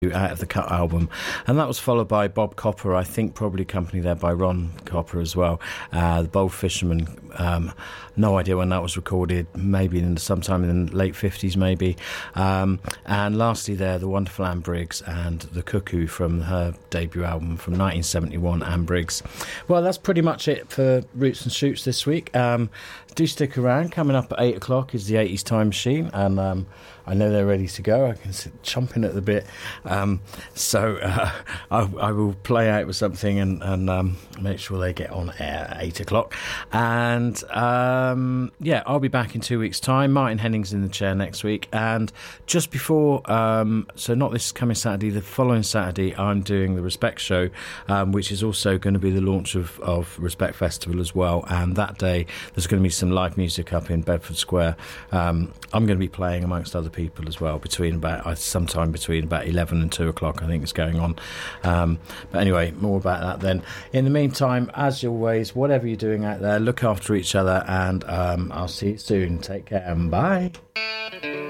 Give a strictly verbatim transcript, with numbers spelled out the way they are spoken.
Out of the Cut album, and that was followed by Bob Copper, I think probably accompanied there by Ron Copper as well, uh, the Bold Fisherman. Um, no idea when that was recorded, maybe in sometime in the late fifties maybe, um, and lastly there the wonderful Anne Briggs and The Cuckoo from her debut album from nineteen seventy-one, Anne Briggs. Well, that's pretty much it for Roots and Shoots this week. Um, do stick around. Coming up at eight o'clock is the eighties Time Machine, and um, I know they're ready to go. I can sit chomping at the bit. Um, so uh, I, I will play out with something and, and um, make sure they get on air at eight o'clock. And um, yeah, I'll be back in two weeks' time. Martin Henning's in the chair next week. And just before, um, so not this coming Saturday, the following Saturday, I'm doing the Respect Show, um, which is also going to be the launch of, of Respect Festival as well. And that day, there's going to be some live music up in Bedford Square. Um, I'm going to be playing amongst other people as well, between about uh, sometime between about eleven and two o'clock, I think it's going on. Um, but anyway, more about that then. In the meantime, as always, whatever you're doing out there, look after each other, and um, I'll see you soon. Take care and bye.